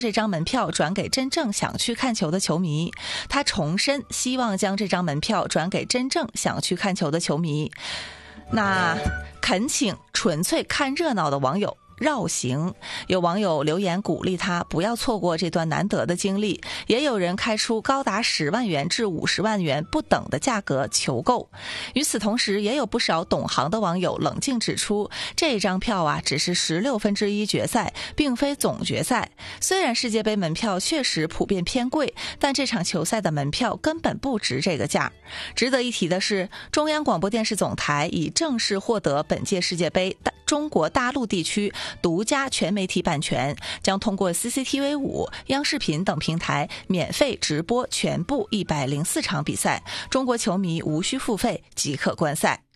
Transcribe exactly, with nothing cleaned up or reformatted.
这张门票转给真正想去看球的球迷，他重申希望将这张门票转给真正想去看球的球迷。那恳请纯粹看热闹的网友绕行，有网友留言鼓励他不要错过这段难得的经历，也有人开出高达十万元至五十万元不等的价格求购。与此同时，也有不少懂行的网友冷静指出，这张票啊只是十六分之一决赛，并非总决赛。虽然世界杯门票确实普遍偏贵，但这场球赛的门票根本不值这个价。值得一提的是，中央广播电视总台已正式获得本届世界杯中国大陆地区独家全媒体版权，将通过 C C T V 五、央视频等平台免费直播全部一百零四场比赛，中国球迷无需付费即可观赛。